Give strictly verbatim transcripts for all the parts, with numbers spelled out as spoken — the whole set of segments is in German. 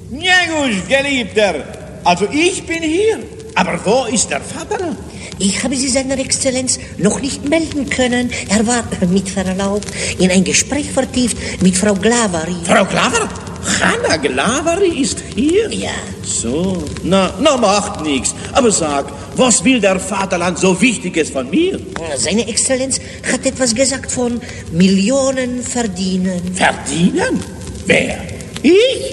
Niegusch, Geliebter, also ich bin hier. Aber wo ist der Vater? Ich habe Sie, seiner Exzellenz, noch nicht melden können. Er war, mit Verlaub, in ein Gespräch vertieft mit Frau Glavari. Frau Glavari? Hanna Glavari ist hier? Ja. So, na, na macht nichts. Aber sag, was will der Vaterland so Wichtiges von mir? Seine Exzellenz hat etwas gesagt von Millionen verdienen. Verdienen? Wer? Ich?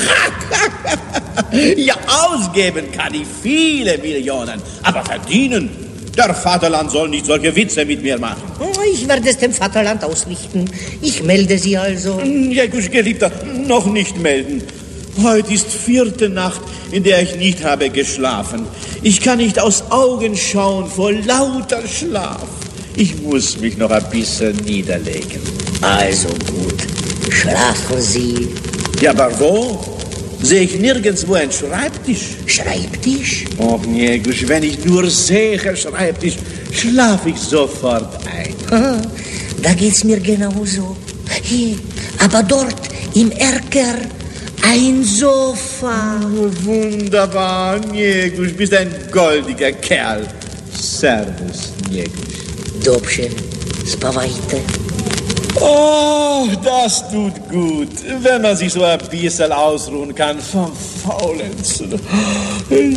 Ja, ausgeben kann ich viele Millionen, aber verdienen? Der Vaterland soll nicht solche Witze mit mir machen. Ich werde es dem Vaterland ausrichten. Ich melde Sie also. Ja, Geliebter, noch nicht melden. Heute ist vierte Nacht, in der ich nicht habe geschlafen. Ich kann nicht aus Augen schauen vor lauter Schlaf. Ich muss mich noch ein bisschen niederlegen. Also gut, schlafen Sie. Ja, aber wo? Sehe ich nirgendwo einen Schreibtisch? Schreibtisch? Och, Niegusch, wenn ich nur sehe, Schreibtisch, schlafe ich sofort ein. Ah, da geht's mir genauso. Hier, aber dort im Erker ein Sofa. Oh, wunderbar, Niegusch, bist ein goldiger Kerl. Servus, Niegusch. Dobrze, spawajte. Oh, das tut gut, wenn man sich so ein bisschen ausruhen kann vom Faulenzen.